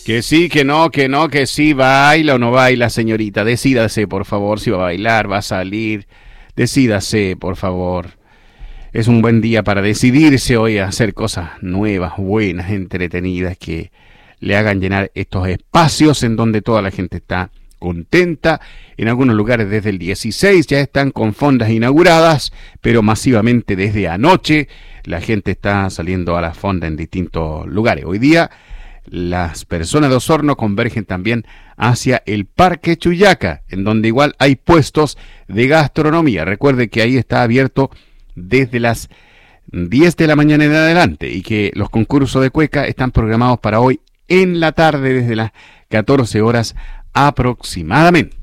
Que sí, que no, que sí, baila o no baila, señorita. Decídase, por favor, si va a bailar, va a salir. Decídase, por favor. Es un buen día para decidirse hoy a hacer cosas nuevas, buenas, entretenidas, que le hagan llenar estos espacios en donde toda la gente está contenta. En algunos lugares desde el 16 ya están con fondas inauguradas, pero masivamente desde anoche la gente está saliendo a la fonda en distintos lugares. Hoy día las personas de Osorno convergen también hacia el Parque Chuyaca, en donde igual hay puestos de gastronomía. Recuerde que ahí está abierto desde las 10 de la mañana en adelante y que los concursos de cueca están programados para hoy en la tarde desde las 14 horas aproximadamente.